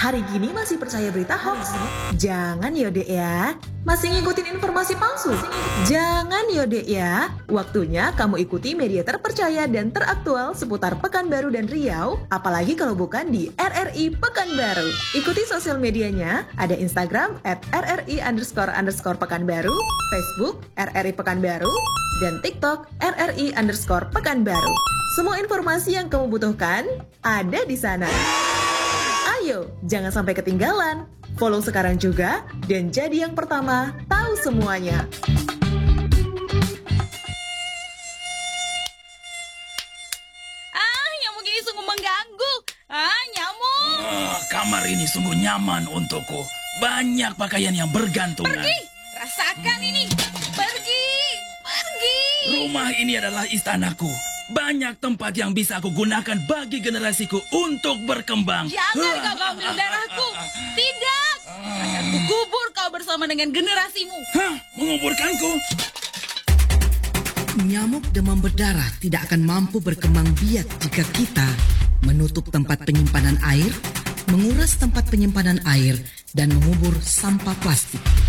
Hari gini masih percaya berita hoax? Jangan ya dek ya. Masih ngikutin informasi palsu? Jangan ya dek ya. Waktunya kamu ikuti media terpercaya dan teraktual seputar Pekanbaru dan Riau, apalagi kalau bukan di RRI Pekanbaru. Ikuti sosial medianya, ada Instagram @RRI__Pekanbaru, Facebook RRI Pekanbaru, dan TikTok RRI_Pekanbaru. Semua informasi yang kamu butuhkan ada di sana. Ayo, jangan sampai ketinggalan. Follow sekarang juga dan jadi yang pertama tahu semuanya. Nyamuk ini sungguh mengganggu. Nyamuk. Kamar ini sungguh nyaman untukku. Banyak pakaian yang bergantungan. Pergi, rasakan ini. Pergi. Rumah ini adalah istanaku. Banyak tempat yang bisa aku gunakan bagi generasiku untuk berkembang. Jangan kau minum darahku. Tidak. Akan kukubur kau bersama dengan generasimu. Menguburkanku? Nyamuk demam berdarah tidak akan mampu berkembang biak jika kita menutup tempat penyimpanan air, menguras tempat penyimpanan air, dan mengubur sampah plastik.